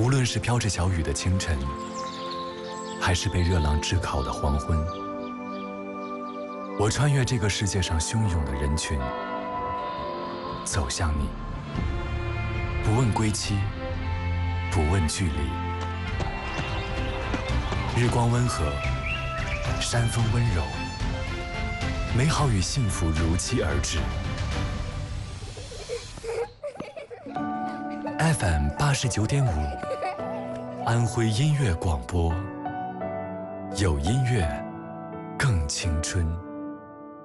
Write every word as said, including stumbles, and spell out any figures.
无论是飘着小雨的清晨，还是被热浪炙烤的黄昏，我穿越这个世界上汹涌的人群，走向你，不问归期，不问距离。日光温和，山风温柔，美好与幸福如期而至。F M 八十九点五，安徽音乐广播，有音乐，更青春。